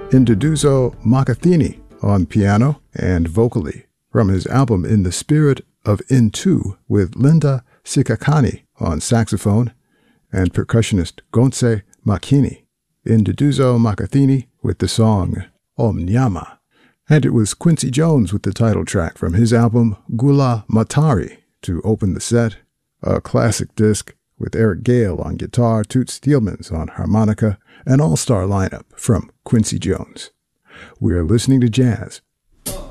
Induduzo Makathini on piano and vocally from his album In the Spirit of Into with Linda Sikakani on saxophone and percussionist Gonse Makini. Induduzo Makathini with the song Omnyama. And it was Quincy Jones with the title track from his album Gula Matari to open the set, a classic disc with Eric Gale on guitar, Toots Thielmans on harmonica, an all-star lineup from Quincy Jones. We're listening to jazz